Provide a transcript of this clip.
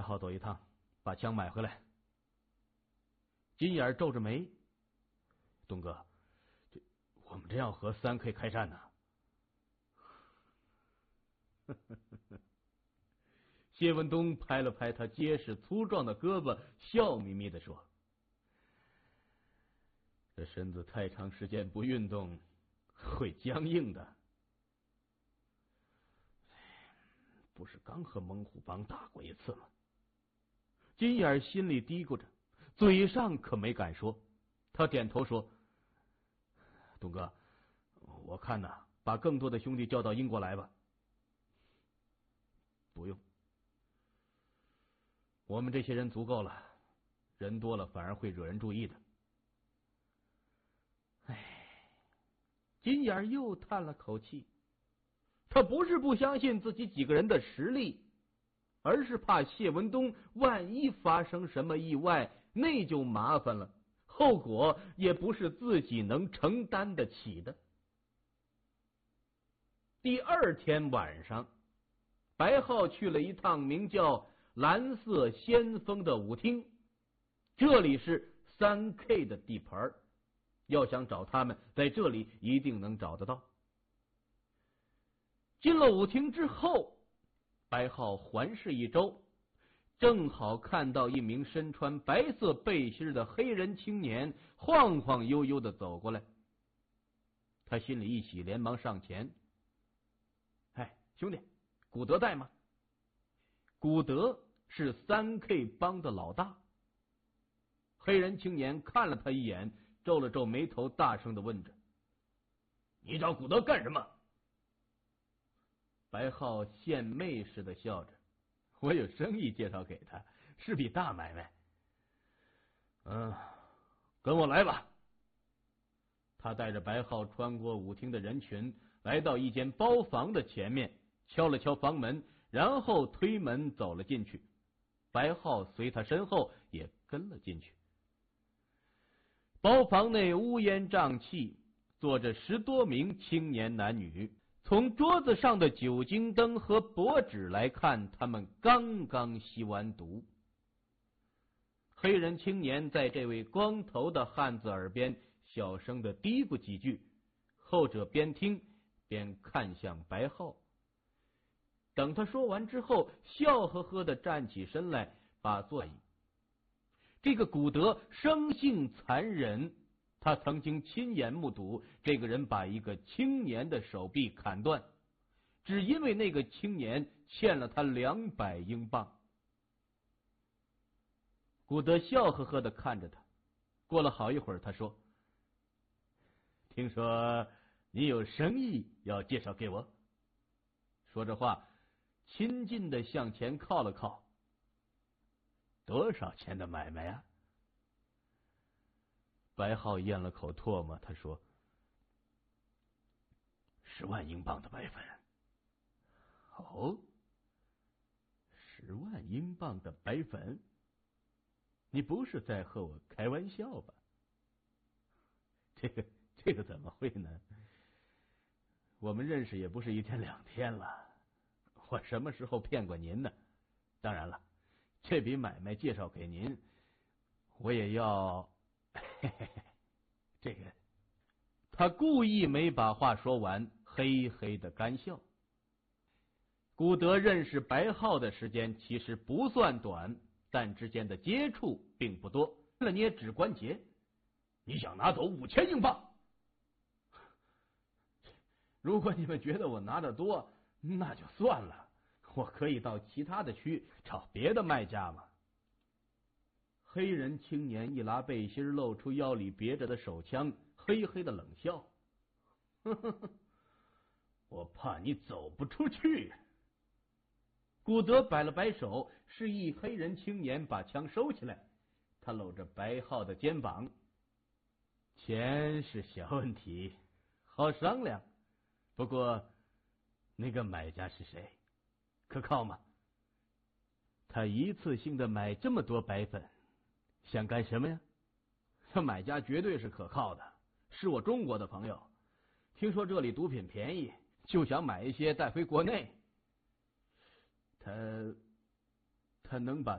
浩走一趟，把枪买回来。金眼皱着眉，东哥，我们真要和3K 开战呢？谢文东拍了拍他结实粗壮的胳膊，笑眯眯地说：“这身子太长时间不运动，会僵硬的。不是刚和猛虎帮打过一次吗？”金眼心里嘀咕着，嘴上可没敢说。他点头说：“东哥，我看呐，把更多的兄弟叫到英国来吧。”不用，我们这些人足够了，人多了反而会惹人注意的。唉，金眼又叹了口气。他不是不相信自己几个人的实力，而是怕谢文东万一发生什么意外，那就麻烦了，后果也不是自己能承担得起的。第二天晚上，白浩去了一趟名叫蓝色先锋的舞厅，这里是3K 的地盘，要想找他们，在这里一定能找得到。进了舞厅之后，白浩环视一周，正好看到一名身穿白色背心的黑人青年晃晃悠悠的走过来。他心里一喜，连忙上前：“哎，兄弟，古德在吗？”古德是3K 帮的老大。黑人青年看了他一眼，皱了皱眉头，大声的问着：“你找古德干什么？”白浩献媚似的笑着：“我有生意介绍给他，是笔大买卖。”“跟我来吧。”他带着白浩穿过舞厅的人群，来到一间包房的前面，敲了敲房门，然后推门走了进去。白浩随他身后也跟了进去。包房内乌烟瘴气，坐着10多名青年男女。从桌子上的酒精灯和薄纸来看，他们刚刚吸完毒。黑人青年在这位光头的汉子耳边小声的嘀咕几句，后者边听边看向白浩。等他说完之后，笑呵呵的站起身来，把座椅。这个古德生性残忍，他曾经亲眼目睹这个人把一个青年的手臂砍断，只因为那个青年欠了他200英镑。古德笑呵呵的看着他，过了好一会儿，他说：“听说你有生意要介绍给我？”说着话，亲近的向前靠了靠。“多少钱的买卖呀？”白浩咽了口唾沫，他说：“10万英镑的白粉。”“哦，10万英镑的白粉？你不是在和我开玩笑吧？”“这个怎么会呢？我们认识也不是1天2天了，我什么时候骗过您呢？当然了，这笔买卖介绍给您，我也要……这个……”他故意没把话说完，嘿嘿的干笑。古德认识白浩的时间其实不算短，但之间的接触并不多。了捏指关节：“你想拿走5000英镑？如果你们觉得我拿得多，那就算了，我可以到其他的区找别的卖家嘛。”黑人青年一拉背心，露出腰里别着的手枪，嘿嘿的冷笑：“呵呵呵，我怕你走不出去。”古德摆了摆手，示意黑人青年把枪收起来。他搂着白浩的肩膀：“钱是小问题，好商量。不过那个买家是谁？可靠吗？他一次性的买这么多白粉，想干什么呀？”“这买家绝对是可靠的，是我中国的朋友，听说这里毒品便宜，就想买一些带回国内。他能把